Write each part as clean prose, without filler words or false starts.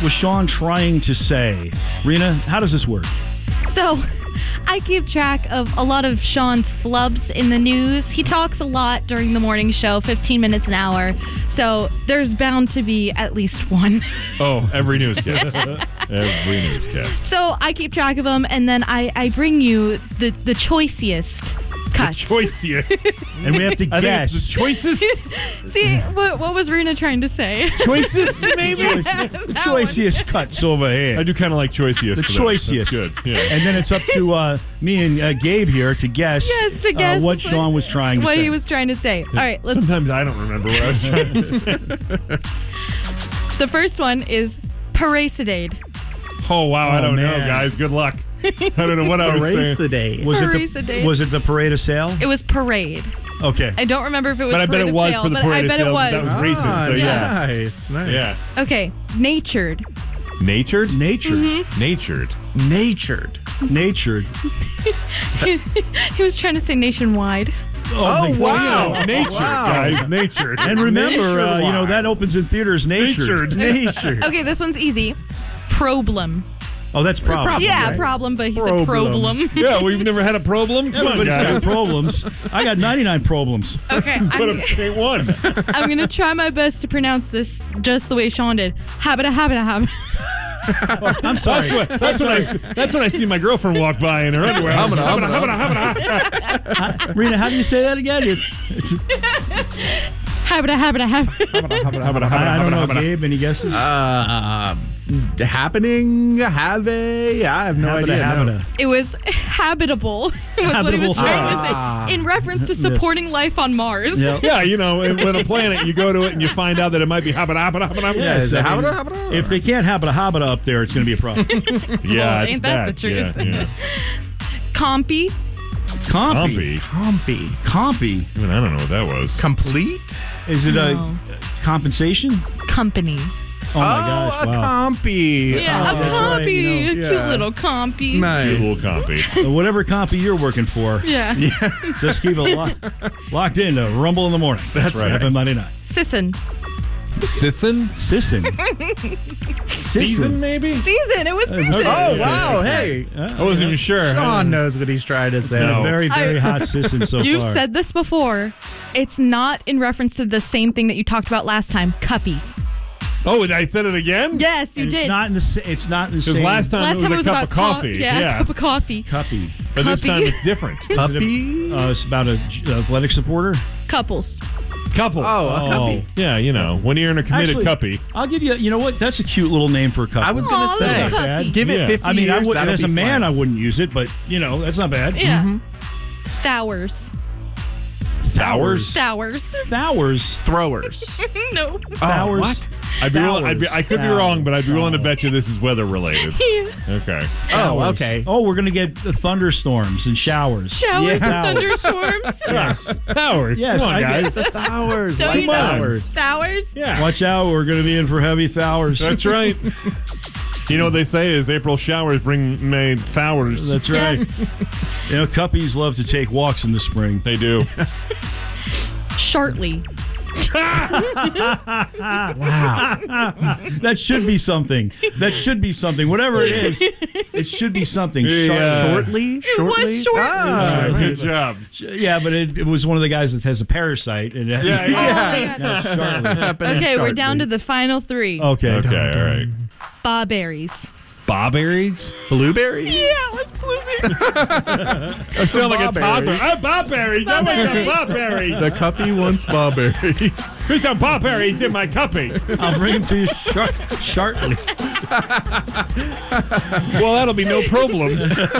was Sean trying to say? Rena, how does this work? So, I keep track of a lot of Sean's flubs in the news. He talks a lot during the morning show, 15 minutes an hour. So, there's bound to be at least one. Oh, every newscast. Every newscast. So, I keep track of them, and then I bring you the choicest cuts. Choicest. And we have to I think guess. it's the choicest. See, what was Rena trying to say? Choicest, maybe? The choicest cuts over here. I do kind of like choicest. The for that. choicest. That's good. Yeah. And then it's up to me and Gabe here to guess, what Sean was trying to say. What he was trying to say. All right, let's. Sometimes I don't remember what I was trying to say. The first one is Paracidade. Oh, wow. I don't know, man. guys. Good luck. I don't know what I was saying. Paracidade. Was it the parade of sale? It was parade. Okay. I don't remember if it was But I bet parade it of was sale, for the but parade I bet of it sale. was. That was racing, so yeah. Nice. Yeah. Okay, natured. Natured? Natured. Mm-hmm. Natured. Natured. Natured. He was trying to say nationwide. Oh, wow. Natured, Wow. guys. Natured. And remember, Nationwide. that opens in theaters. Natured. Natured. Okay, this one's easy. Problem. Oh, that's problem. Problem, Yeah, right? problem, but he said Problem. problem. Yeah, well, you've never had a problem? Come on, Everybody's guys. got problems. I got 99 problems. Okay, But ain't one. I'm going to try my best to pronounce this just the way Sean did. Habita. I'm sorry. That's when I see my girlfriend walk by in her underwear. Habita. Rena, how do you say that again? It's Habita. I don't know, Gabe. Any guesses? Happening? Have a? I have no idea. No. Habita. It was habitable. Was what he was trying to say. In reference to supporting life on Mars. Yep. Yeah, with a planet, you go to it and you find out that it might be habita. Yes, I mean, Habita? if they can't habita up there, it's going to be a problem. Yeah, Well, it's ain't that bad. the truth? Yeah. Compy. Compy. Compy. Compy. I mean, I don't know what that was. Complete? Is it No. a compensation? Company. Oh, my gosh. a Wow. compy. Yeah, a that's right, compy. you know, A cute yeah. little compy. Nice. Good little compy. Whatever compy you're working for, Yeah. just keep it locked in to Rumble in the Morning. That's right. FM 99. Sisson. Sisson? Sisson. Season, maybe? Season. It was season. Oh, wow. Hey. I wasn't even sure. Sean knows what he's trying to say. No. Very, very hot Sisson so You've far. said this before. It's not in reference to the same thing that you talked about last time. Cuppy. Oh, I said it again? Yes, you And did. It's not in the. It's not in the Because same. last time it was a cup of coffee. Yeah, a cup of coffee. Cuppy. But this Cuppy. time it's different. Puppy? It's about a athletic supporter. Couples. Couple. Oh, a cuppy. Yeah, when you're in a committed Actually, cuppy. I'll give you. You know what? That's a cute little name for a couple. I was going Aw, to say, little cuppy. give it Yeah. 50 I mean, years, I would, that'll as a be man, slang. I wouldn't use it, but that's not bad. Yeah. Thowers. Thowers? Thowers. Thowers. Throwers. No. Thowers. what? I could be wrong, but I'd be willing to bet you this is weather related. Okay. Oh, okay. Oh, we're gonna get the thunderstorms and showers. Showers Yeah. and thunderstorms. Yes. Thowers. Yes, Come on, I guys. get- The Thowers. Don't Light you know? Thowers. Thowers. Yeah. Watch out, we're gonna be in for heavy thowers. That's right. You know what they say is April showers bring May thowers. That's right. Yes. You know, cuppies love to take walks in the spring. They do. Shortly. That should be something. That should be something. Whatever it is, it should be something. Yeah. Shortly? Shortly? was shortly. Ah, Good nice. job. Yeah, but it was one of the guys that has a parasite. And Yeah. Okay, we're down to the final three. Okay. Okay, all right. Bawberries. Bawberries? Blueberry? Yeah, it was blueberry. That sounds like a toddler. Bawberries. Bawberries. I want some bawberries. The cuppy wants bawberries. Put some bawberries in my cuppy. I'll bring him to you shortly. Well, that'll be no problem.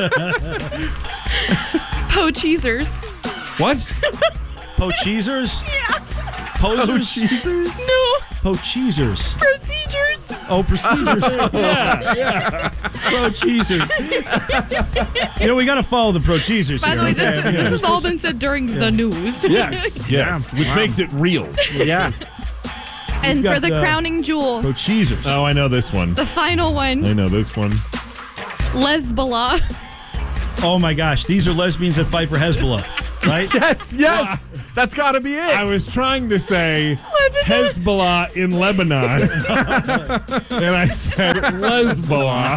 Po-cheesers. What? Po-cheesers? Yeah. Posers? Cheesers? No. Po-cheesers. Procedures. Oh, procedures. Yeah. Pro-cheesers. You know, we got to follow the pro-cheesers By here. the way, okay? this has all been said during the news. Yes. Which makes it real. Yeah. And We've for got the crowning jewel, Pro-cheesers. Oh, I know this one. the final one, I know this one. Lesbala. Oh, my gosh. These are lesbians that fight for Hezbollah, right? Yes, yes. That's got to be it. I was trying to say Hezbollah in Lebanon, and I said Lesbos.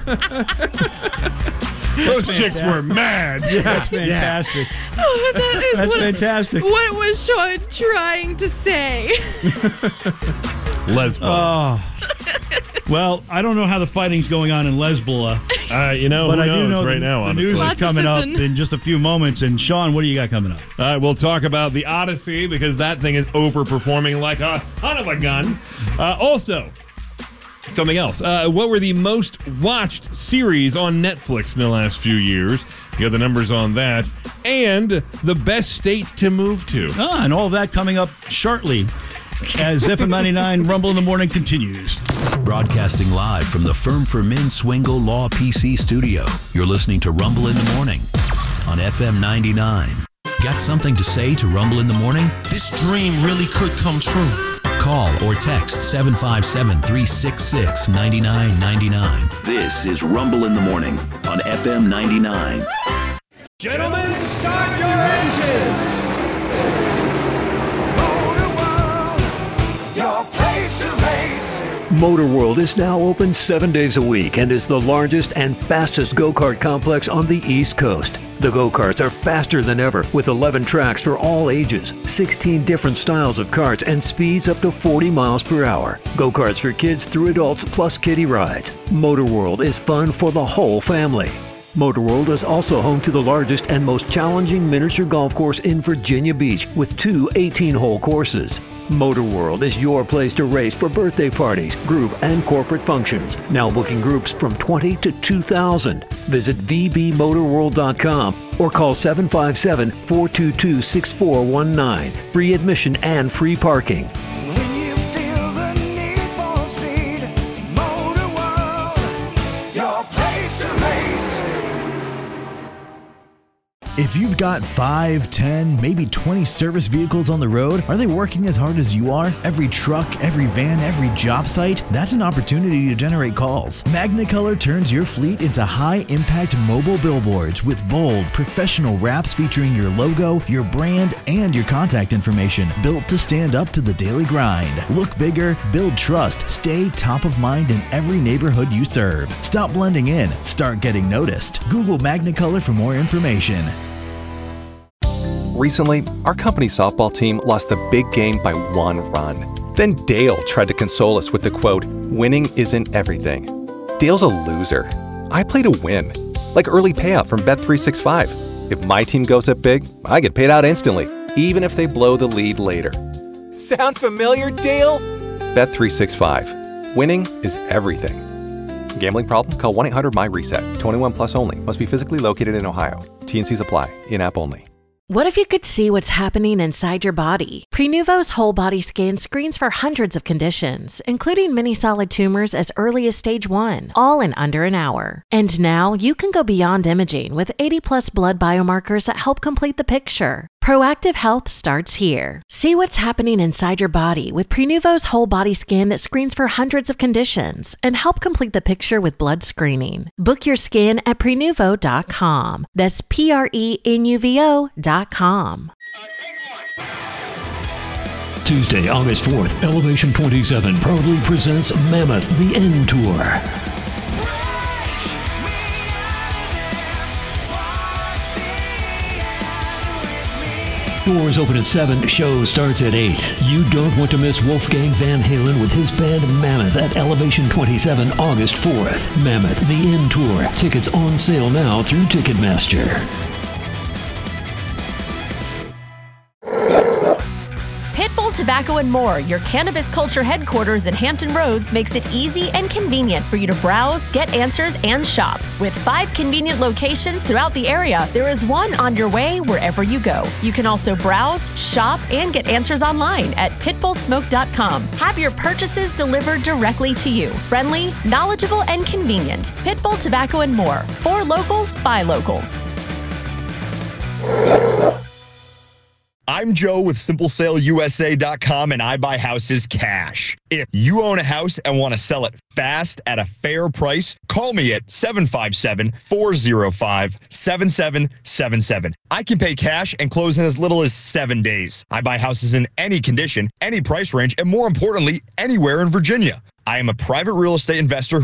Those chicks were mad. That's fantastic. Oh, That's fantastic. What was Sean trying to say? Lesbos. Oh. Well, I don't know how the fighting's going on in Lesbos. You know, But who I do knows know right now, the honestly. news is Lots of coming up citizen. in just a few moments. And Sean, what do you got coming up? All right, we'll talk about the Odyssey because that thing is overperforming like a son of a gun. Also, something else. What were the most watched series on Netflix in the last few years? You got the numbers on that. And the best state to move to. And all of that coming up shortly as FM 99 Rumble in the Morning continues. Broadcasting live from the Firm for Men Swingle Law PC studio. You're listening to Rumble in the Morning on FM 99. Got something to say to Rumble in the Morning? This dream really could come true. Call or text 757-366-9999. This is Rumble in the Morning on FM 99. Gentlemen, start your engines. Motor World, your place to race. Motor World is now open 7 days a week and is the largest and fastest go-kart complex on the East Coast. The go-karts are faster than ever with 11 tracks for all ages, 16 different styles of karts, and speeds up to 40 miles per hour. Go-karts for kids through adults plus kiddie rides. Motor World is fun for the whole family. Motor World is also home to the largest and most challenging miniature golf course in Virginia Beach with 2 18-hole courses. Motor World is your place to race for birthday parties, group, and corporate functions. Now booking groups from 20 to 2,000. Visit vbmotorworld.com or call 757-422-6419. Free admission and free parking. When you feel the need for speed, Motor World, your place to race. If you've got 5, 10, maybe 20 service vehicles on the road, are they working as hard as you are? Every truck, every van, every job site? That's an opportunity to generate calls. Magnicolor turns your fleet into high-impact mobile billboards with bold, professional wraps featuring your logo, your brand, and your contact information, built to stand up to the daily grind. Look bigger, build trust, stay top of mind in every neighborhood you serve. Stop blending in, start getting noticed. Google Magnicolor for more information. Recently, our company softball team lost the big game by 1 run. Then Dale tried to console us with the quote, "Winning isn't everything." Dale's a loser. I play to win, like early payout from Bet365. If my team goes up big, I get paid out instantly, even if they blow the lead later. Sound familiar, Dale? Bet365. Winning is everything. Gambling problem? Call 1-800-MY-RESET. 21 plus only. Must be physically located in Ohio. T&Cs apply. In-app only. What if you could see what's happening inside your body? Prenuvo's whole body scan screens for hundreds of conditions, including many solid tumors as early as stage 1, all in under an hour. And now you can go beyond imaging with 80+ blood biomarkers that help complete the picture. Proactive health starts here. See what's happening inside your body with Prenuvo's whole body scan that screens for hundreds of conditions and help complete the picture with blood screening. Book your scan at Prenuvo.com. That's Prenuvo.com. Tuesday, August 4th, Elevation 27 proudly presents Mammoth, the End Tour. Doors open at 7, show starts at 8. You don't want to miss Wolfgang Van Halen with his band Mammoth at Elevation 27, August 4th. Mammoth, the End Tour. Tickets on sale now through Ticketmaster. Pitbull Tobacco and More, your cannabis culture headquarters in Hampton Roads, makes it easy and convenient for you to browse, get answers, and shop. With 5 convenient locations throughout the area, there is one on your way wherever you go. You can also browse, shop, and get answers online at pitbullsmoke.com. Have your purchases delivered directly to you. Friendly, knowledgeable, and convenient. Pitbull Tobacco and More. For locals, by locals. I'm Joe with SimpleSaleUSA.com, and I buy houses cash. If you own a house and want to sell it fast at a fair price, call me at 757-405-7777. I can pay cash and close in as little as 7 days. I buy houses in any condition, any price range, and more importantly, anywhere in Virginia. I am a private real estate investor